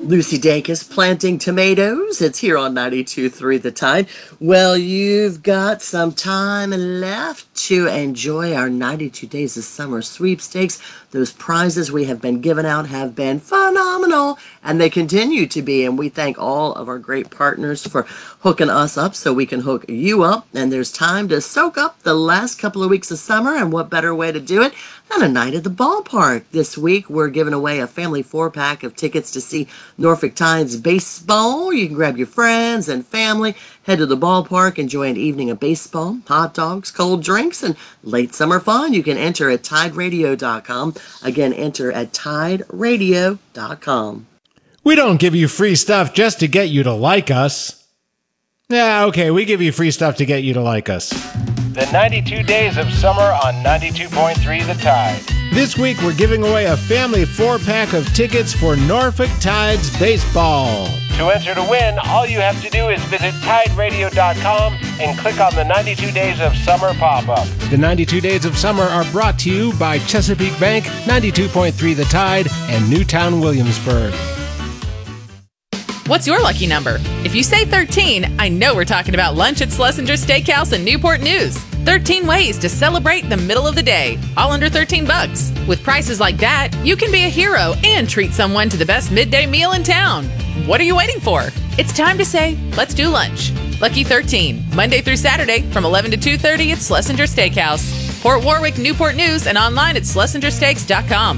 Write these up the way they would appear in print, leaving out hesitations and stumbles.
Lucy Dacus planting tomatoes. It's here on 92.3 The Tide. Well, you've got some time left to enjoy our 92 Days of Summer sweepstakes. Those prizes we have been giving out have been phenomenal, and they continue to be. And we thank all of our great partners for hooking us up so we can hook you up. And there's time to soak up the last couple of weeks of summer, and what better way to do it than a night at the ballpark. This week, we're giving away a family 4-pack of tickets to see Norfolk Tides baseball. You can grab your friends and family, head to the ballpark, enjoy an evening of baseball, hot dogs, cold drinks, and late summer fun. You can enter at TideRadio.com. Again, enter at TideRadio.com. We don't give you free stuff just to get you to like us. Yeah, okay, we give you free stuff to get you to like us. The 92 Days of Summer on 92.3 The Tide. This week, we're giving away a family 4-pack of tickets for Norfolk Tides baseball. To enter to win, all you have to do is visit TideRadio.com and click on the 92 Days of Summer pop-up. The 92 Days of Summer are brought to you by Chesapeake Bank, 92.3 The Tide, and Newtown Williamsburg. What's your lucky number? If you say 13, I know we're talking about lunch at Schlesinger Steakhouse in Newport News. 13 ways to celebrate the middle of the day, all under $13. With prices like that, you can be a hero and treat someone to the best midday meal in town. What are you waiting for? It's time to say, let's do lunch. Lucky 13, Monday through Saturday from 11 to 2:30 at Schlesinger Steakhouse. Port Warwick, Newport News, and online at schlesingersteaks.com.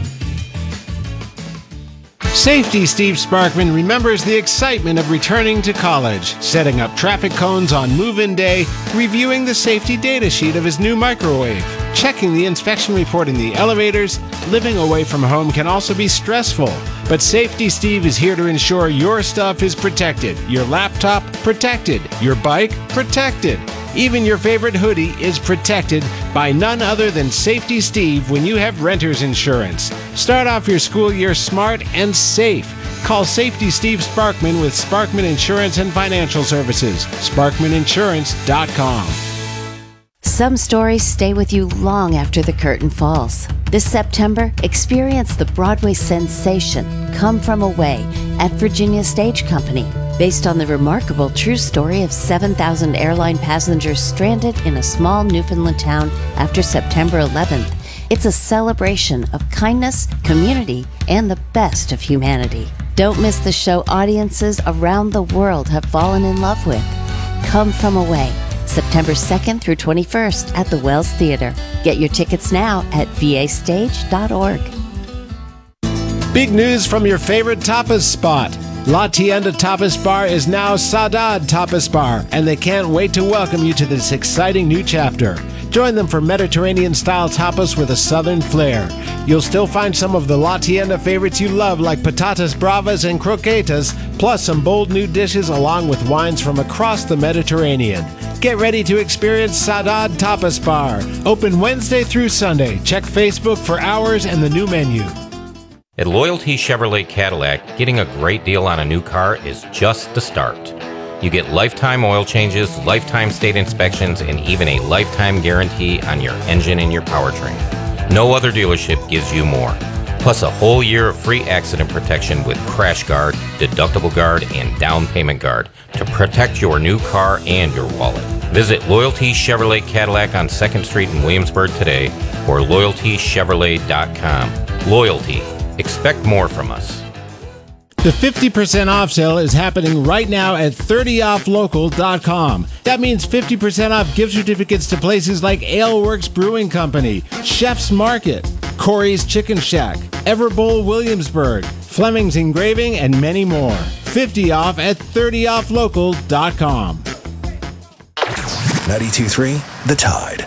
Safety Steve Sparkman remembers the excitement of returning to college, setting up traffic cones on move-in day, reviewing the safety data sheet of his new microwave, checking the inspection report in the elevators. Living away from home can also be stressful, but Safety Steve is here to ensure your stuff is protected, your laptop protected, your bike protected. Even your favorite hoodie is protected by none other than Safety Steve when you have renter's insurance. Start off your school year smart and safe. Call Safety Steve Sparkman with Sparkman Insurance and Financial Services. SparkmanInsurance.com. Some stories stay with you long after the curtain falls. This September, experience the Broadway sensation Come From Away at Virginia Stage Company, based on the remarkable true story of 7,000 airline passengers stranded in a small Newfoundland town after September 11th. It's a celebration of kindness, community, and the best of humanity. Don't miss the show audiences around the world have fallen in love with. Come From Away, September 2nd through 21st at the Wells Theater. Get your tickets now at vastage.org. Big news from your favorite tapas spot. La Tienda Tapas Bar is now Saudade Tapas Bar, and they can't wait to welcome you to this exciting new chapter. Join them for Mediterranean-style tapas with a southern flair. You'll still find some of the La Tienda favorites you love, like patatas bravas and croquetas, plus some bold new dishes along with wines from across the Mediterranean. Get ready to experience Saudade Tapas Bar. Open Wednesday through Sunday. Check Facebook for hours and the new menu. At Loyalty Chevrolet Cadillac, getting a great deal on a new car is just the start. You get lifetime oil changes, lifetime state inspections, and even a lifetime guarantee on your engine and your powertrain. No other dealership gives you more. Plus a whole year of free accident protection with Crash Guard, Deductible Guard, and Down Payment Guard to protect your new car and your wallet. Visit Loyalty Chevrolet Cadillac on 2nd Street in Williamsburg today or LoyaltyChevrolet.com. Loyalty. Expect more from us. The 50% off sale is happening right now at 30offlocal.com. That means 50% off gift certificates to places like Aleworks Brewing Company, Chef's Market, Corey's Chicken Shack, Everbowl Williamsburg, Fleming's Engraving, and many more. 50 off at 30offlocal.com. 92.3 The Tide.